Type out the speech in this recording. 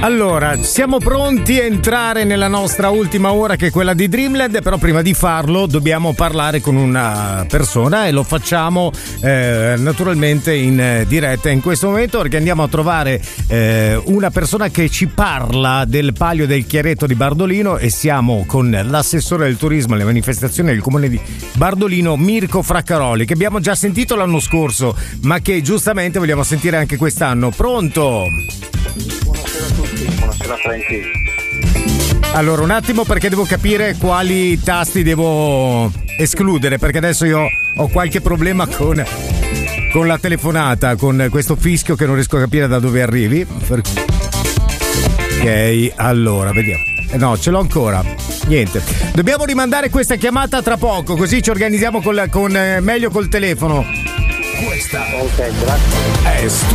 Allora, siamo pronti a entrare nella nostra ultima ora, che è quella di Dreamland, però prima di farlo dobbiamo parlare con una persona e lo facciamo naturalmente in diretta in questo momento, perché andiamo a trovare una persona che ci parla del Palio del Chiaretto di Bardolino, e siamo con l'assessore del turismo e alle manifestazioni del comune di Bardolino, Mirko Fraccaroli, che abbiamo già sentito l'anno scorso, ma che giustamente vogliamo sentire anche quest'anno. Pronto? Buonasera a tutti, buonasera Franchi. Allora, un attimo, perché devo capire quali tasti devo escludere, perché adesso io ho qualche problema con la telefonata, con questo fischio che non riesco a capire da dove arrivi. Ok, allora, vediamo. No, ce l'ho ancora. Niente. Dobbiamo rimandare questa chiamata tra poco, così ci organizziamo meglio col telefono. Questa. Ok, grazie.